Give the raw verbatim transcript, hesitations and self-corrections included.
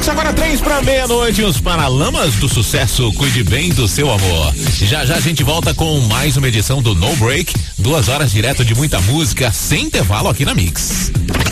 Agora três para meia-noite, os Paralamas do Sucesso. Cuide bem do seu amor. Já já a gente volta com mais uma edição do No Break. Duas horas direto de muita música, sem intervalo aqui na Mix.